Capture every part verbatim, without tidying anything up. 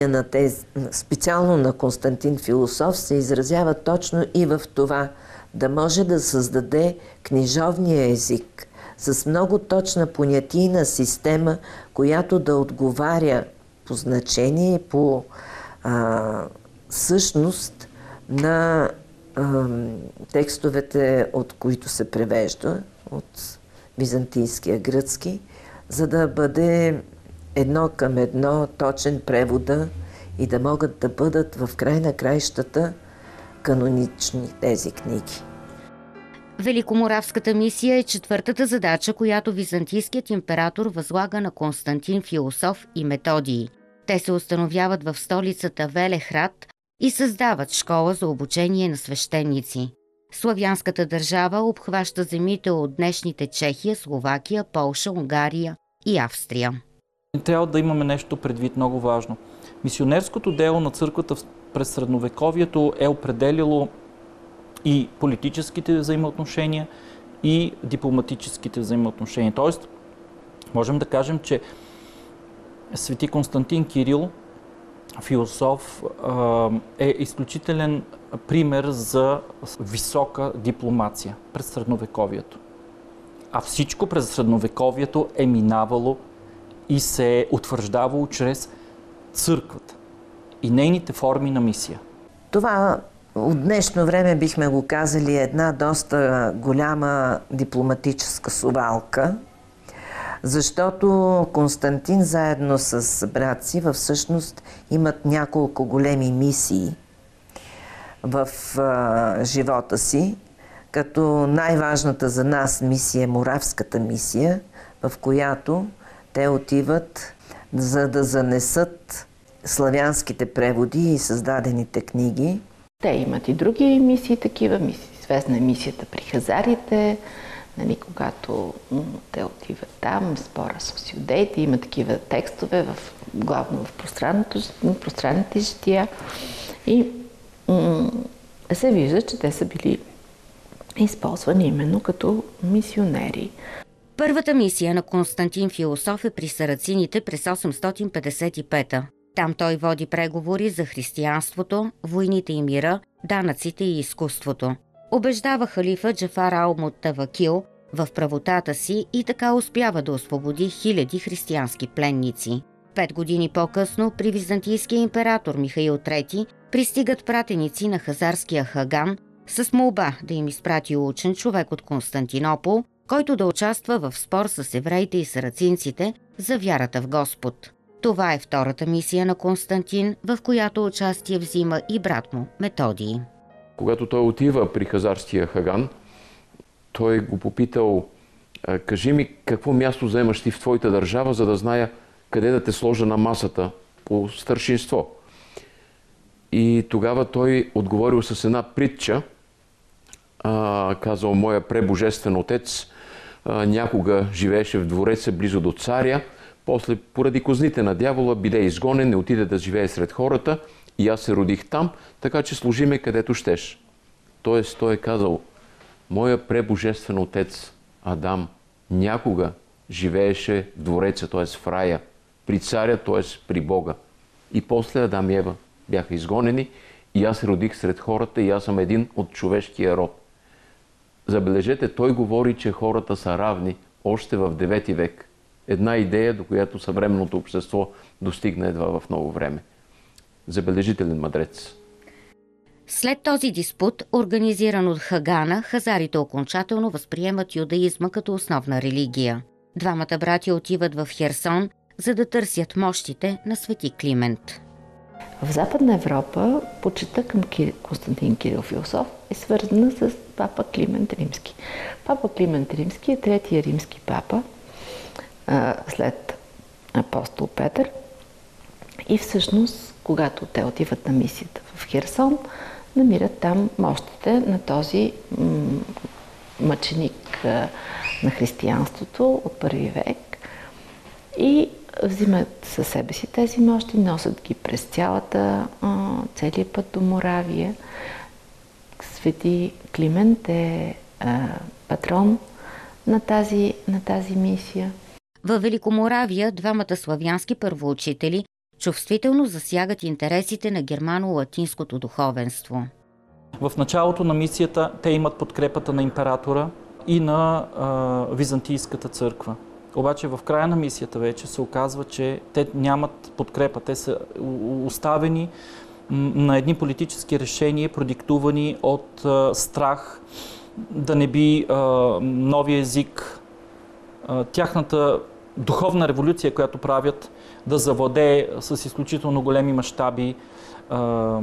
на тези, специално на Константин Философ, се изразява точно и в това да може да създаде книжовния език с много точна понятийна система, която да отговаря по значение и по а, същност на а, текстовете, от които се превежда, от византийския гръцки, за да бъде едно към едно точен превода и да могат да бъдат в край на краищата канонични тези книги. Великоморавската мисия е четвъртата задача, която византийският император възлага на Константин Философ и Методий. Те се установяват в столицата Велехрад и създават школа за обучение на свещеници. Славянската държава обхваща земите от днешните Чехия, Словакия, Полша, Унгария и Австрия. Трябва да имаме нещо предвид много важно. Мисионерското дело на църквата през средновековието е определило и политическите взаимоотношения, и дипломатическите взаимоотношения. Тоест, можем да кажем, че свети Константин Кирил, философ, е изключителен пример за висока дипломация през средновековието. А всичко през средновековието е минавало и се е утвърждавало чрез църквата и нейните форми на мисия. Това от днешно време бихме го казали една доста голяма дипломатическа совалка, защото Константин заедно с брат си всъщност имат няколко големи мисии в а, живота си, като най-важната за нас мисия е Моравската мисия, в която те отиват за да занесат славянските преводи и създадените книги. Те имат и други мисии, такива мисии. Известна е мисията при хазарите, нали, когато те отиват там, спора с юдеите, има такива текстове, в, главно в пространните жития. И м- се вижда, че те са били използвани именно като мисионери. Първата мисия на Константин Философ е при сарацините през осемстотин петдесет и пета. Там той води преговори за християнството, войните и мира, данъците и изкуството. Убеждава халифа Джафар ал-Мутавакил в правотата си и така успява да освободи хиляди християнски пленници. Пет години по-късно при византийския император Михаил трети пристигат пратеници на хазарския хаган с молба да им изпрати учен човек от Константинопол, който да участва в спор с евреите и сарацинците за вярата в Господ. Това е втората мисия на Константин, в която участие взима и брат му Методий. Когато той отива при хазарския хаган, той го попитал: кажи ми какво място заемаш ти в твоята държава, за да зная къде да те сложа на масата по старшинство. И тогава той отговорил с една притча, а, казал: моя пребожествен отец а, някога живееше в двореца близо до царя, после поради козните на дявола биде изгонен, не отиде да живее сред хората и аз се родих там, така че служи ме където щеш. Тоест той е казал: моя пребожествен отец Адам някога живееше в двореца, т.е. в рая, при царя, т.е. при Бога. И после Адам и Ева бяха изгонени и аз се родих сред хората и аз съм един от човешкия род. Забележете, той говори, че хората са равни още в девети век. Една идея, до която съвременното общество достигна едва в ново време. Забележителен мъдрец. След този диспут, организиран от Хагана, хазарите окончателно възприемат юдаизма като основна религия. Двамата братя отиват в Херсон, за да търсят мощите на свети Климент. В Западна Европа почитта към Константин Кирил Философ е свързана с папа Климент Римски. Папа Климент Римски е третия римски папа след апостол Петър. И всъщност, когато те отиват на мисията в Херсон, намират там мощите на този м- мъченик а, на християнството от първи век и взимат със себе си тези мощи, носят ги през цялата, а, целият път до Моравия. Свети Климент е а, патрон на тази, на тази мисия. Във Великоморавия двамата славянски първоучители чувствително засягат интересите на германо-латинското духовенство. В началото на мисията те имат подкрепата на императора и на а, Византийската църква. Обаче в края на мисията вече се оказва, че те нямат подкрепа. Те са оставени на едни политически решения, продиктувани от а, страх да не би а, новия език, а, тяхната духовна революция, която правят, да завладее с изключително големи мащаби а,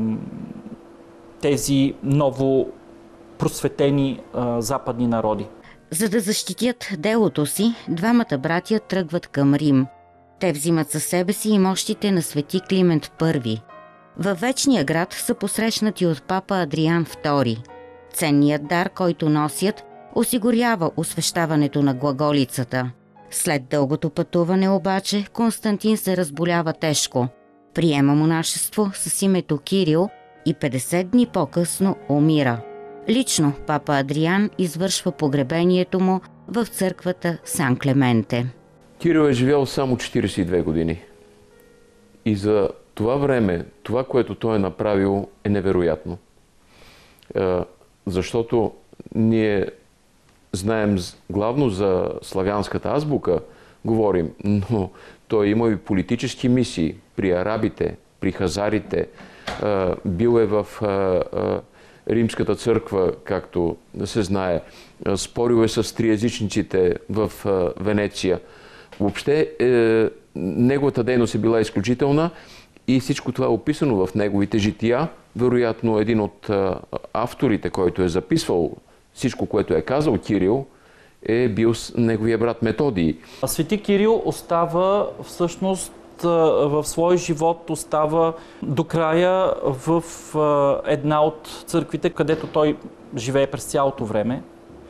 тези ново просветени а, западни народи. За да защитят делото си, двамата братя тръгват към Рим. Те взимат със себе си и мощите на свети Климент Първи. Във Вечния град са посрещнати от папа Адриан Втори. Ценният дар, който носят, осигурява освещаването на глаголицата. След дългото пътуване обаче Константин се разболява тежко. Приема монашество с името Кирил и петдесет дни по-късно умира. Лично папа Адриан извършва погребението му в църквата Сан Клементе. Кирил е живял само четиридесет и две години. И за това време, това, което той е направил, е невероятно. Е, защото ние знаем главно за славянската азбука, говорим, но той има и политически мисии при арабите, при хазарите, е, бил е в е, е, Римската църква, както се знае, спорил е с триязичниците в Венеция. Въобще, е, неговата дейност е била изключителна и всичко това е описано в неговите жития. Вероятно, един от авторите, който е записвал всичко, което е казал Кирил, е бил неговия брат Методий. Свети Кирил остава всъщност в своя живот остава до края в една от църквите, където той живее през цялото време.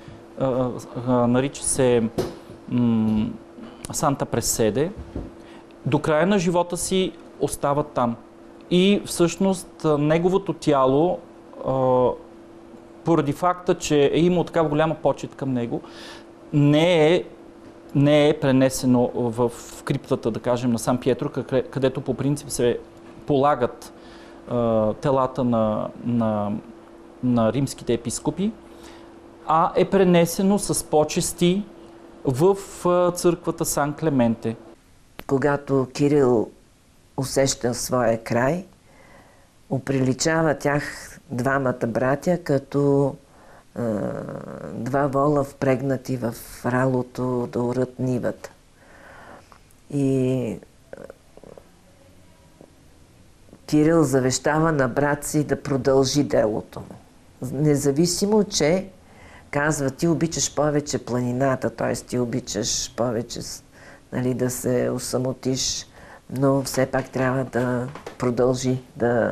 Нарича се Санта Преседе. До края на живота си остава там. И всъщност неговото тяло, поради факта, че е имал така голяма почет към него, не е не е пренесено в криптата, да кажем, на Сан Пиетро, където по принцип се полагат а, телата на, на, на римските епископи, а е пренесено с почести в а, църквата Сан Клементе. Когато Кирил усеща своя край, оприличава тях двамата братя като два вола впрегнати в ралото да орат нивата. И Кирил завещава на брат си да продължи делото му. Независимо, че казва, ти обичаш повече планината, т.е. ти обичаш повече, нали, да се осамотиш, но все пак трябва да продължи да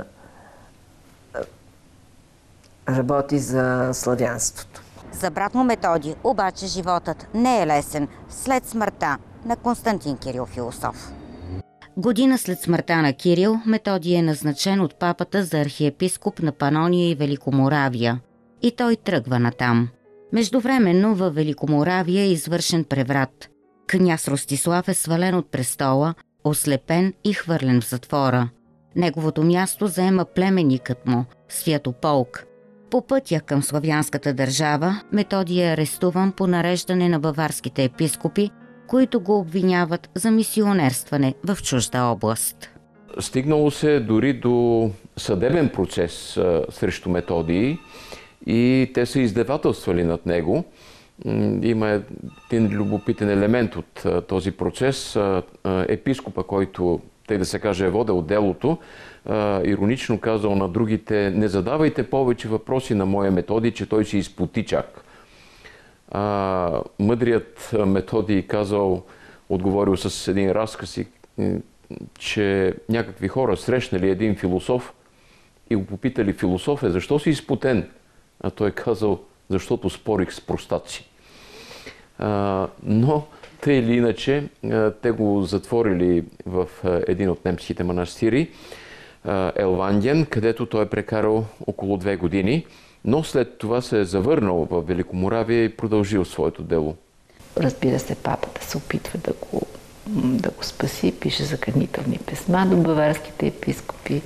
работи за славянството. За брат му Методий обаче животът не е лесен след смъртта на Константин Кирил Философ. Година след смъртта на Кирил, Методий е назначен от папата за архиепископ на Панония и Великоморавия. И той тръгва натам. Междувременно във Великоморавия е извършен преврат. Княз Ростислав е свален от престола, ослепен и хвърлен в затвора. Неговото място заема племенникът му, Святополк. По пътя към славянската държава, Методий е арестуван по нареждане на баварските епископи, които го обвиняват за мисионерстване в чужда област. Стигнало се дори до съдебен процес а, срещу Методий и те са издевателствали над него. Има един любопитен елемент от а, този процес. А, а, епископа, който, тъй да се каже, е водел делото, а, иронично казал на другите: не задавайте повече въпроси на моя Методий, че той си изпоти чак. А, мъдрият Методий казал, отговорил с един разказ, че някакви хора срещнали един философ и го попитали: философ е, защо си изпотен? А той казал: защото спорих с простаци. А, но тъй или иначе, те го затворили в един от немските манастири, Елванген, където той е прекарал около две години, но след това се е завърнал в Великоморавия и продължил своето дело. Разбира се, папата се опитва да го да го спаси, пише заканителни писма до баварските епископи.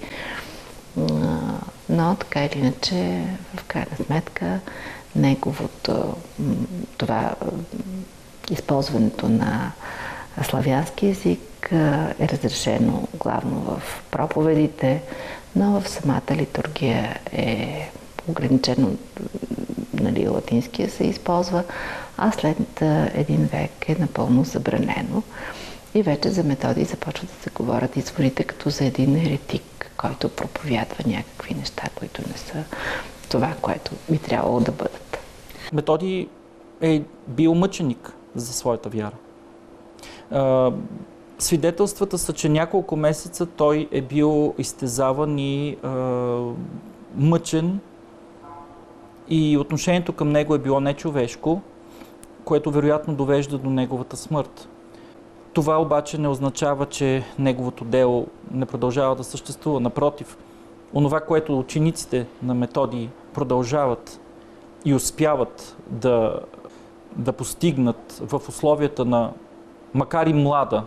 Но така или иначе, в крайна сметка, неговото това използването на славянски език е разрешено главно в проповедите, но в самата литургия е ограничено, нали, латинския се използва, а след един век е напълно забранено. И вече за Методий започват да се говорят изворите като за един еретик, който проповядва някакви неща, които не са това, което би трябвало да бъдат. Методий е бил мъченик за своята вяра. Свидетелствата са, че няколко месеца той е бил изтезаван и мъчен и отношението към него е било нечовешко, което вероятно довежда до неговата смърт. Това обаче не означава, че неговото дело не продължава да съществува. Напротив, онова, което учениците на Методий продължават и успяват да, да постигнат в условията на, макар и млада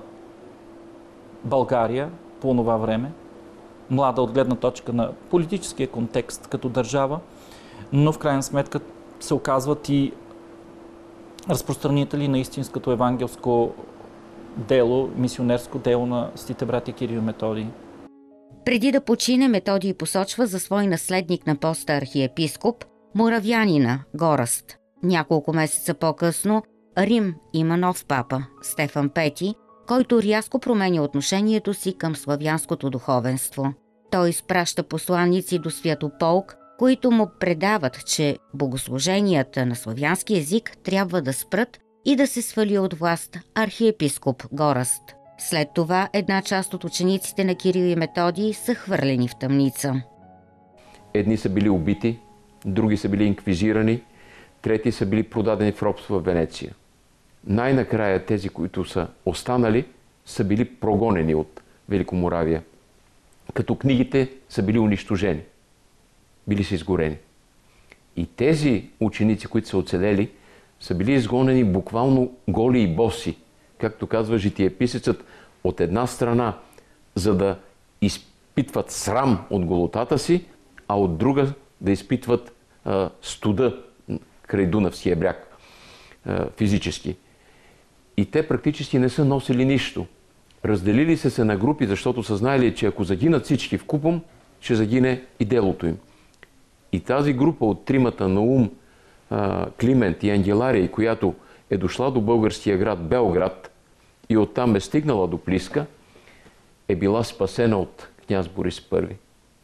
България по това време, млада от гледна точка на политическия контекст като държава, но в крайна сметка се оказват и разпространители на истинското евангелско дело, мисионерско дело на светите братя Кирил и Методий. Преди да почине, Методий посочва за свой наследник на поста архиепископ моравянина Гораст. Няколко месеца по-късно Рим има нов папа, Стефан Пети, който рязко променя отношението си към славянското духовенство. Той изпраща посланици до Святополк, които му предават, че богослуженията на славянски език трябва да спрат и да се свали от власт архиепископ Гораст. След това една част от учениците на Кирил и Методий са хвърлени в тъмница. Едни са били убити, други са били инквизирани, трети са били продадени в робство в Венеция. Най-накрая тези, които са останали, са били прогонени от Великоморавия, като книгите са били унищожени, били са изгорени. И тези ученици, които са оцелели, са били изгонени буквално голи и боси, както казва житиеписецът, от една страна, за да изпитват срам от голотата си, а от друга да изпитват а, студа край Дунавския бряг, а, физически. И те практически не са носили нищо. Разделили са се на групи, защото са знаели, че ако загинат всички вкупом, ще загине и делото им. И тази група от тримата Наум, Климент и Ангеларий, която е дошла до българския град Белград и оттам е стигнала до Плиска, е била спасена от княз Борис Първи.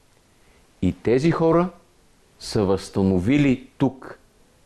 И тези хора са възстановили тук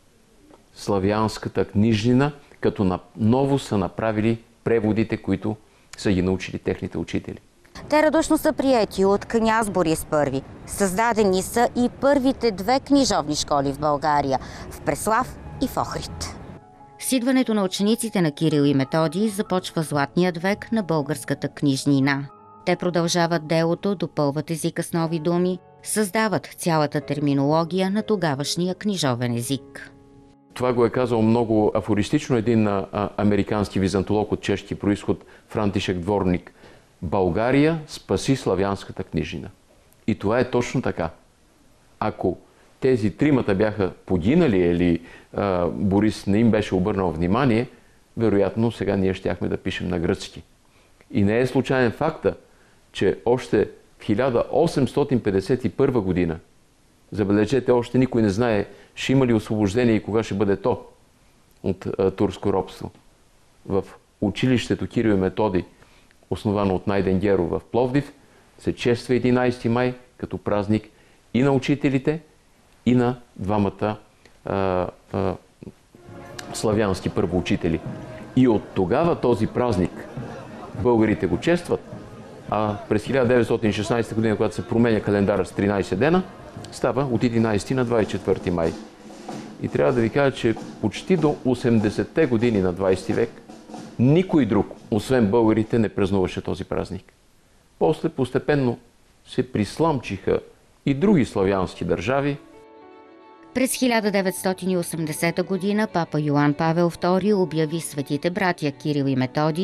славянската книжнина, като ново са направили преводите, които са ги научили техните учители. Те радушно са приети от княз Борис Първи. Създадени са и първите две книжовни школи в България – в Преслав и в Охрид. С идването на учениците на Кирил и Методий започва златният век на българската книжнина. Те продължават делото, допълват езика с нови думи, създават цялата терминология на тогавашния книжовен език. Това го е казал много афористично един а, американски византолог от чешки произход Франтишек Дворник. България спаси славянската книжнина. И това е точно така. Ако тези тримата бяха погинали или а, Борис не им беше обърнал внимание, вероятно сега ние щяхме да пишем на гръцки. И не е случайен факта, че още в хиляда осемстотин петдесет и първа година, забележете, още никой не знае ще има ли освобождение и кога ще бъде то от а, турско робство. В училището Кирил и Методий, основано от Найден Геров в Пловдив, се чества единайсети май като празник и на учителите, и на двамата а, а, славянски първоучители. И от тогава този празник българите го честват, а през хиляда деветстотин и шестнайсета година, когато се променя календара с тринайсет дена, става от единайсети на двайсет и четвърти май. И трябва да ви кажа, че почти до осемдесетте години на двайсети век никой друг, освен българите, не празнуваше този празник. После постепенно се присламчиха и други славянски държави. През хиляда деветстотин и осемдесета година папа Йоан Павел втори обяви светите братя Кирил и Методий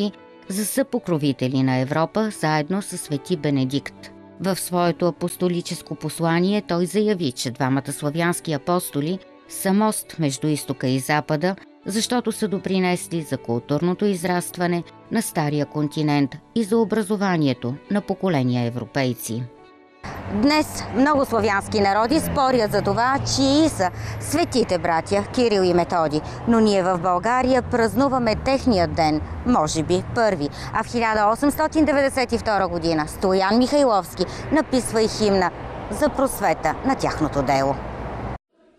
за съпокровители на Европа, заедно с свети Бенедикт. В своето апостолическо послание той заяви, че двамата славянски апостоли са мост между изтока и запада, защото са допринесли за културното израстване на стария континент и за образованието на поколения европейци. Днес много славянски народи спорят за това, чии са светите братя Кирил и Методий. Но ние в България празнуваме техния ден, може би първи. А в хиляда осемстотин деветдесет и втора година Стоян Михайловски написва и химна за просвета на тяхното дело.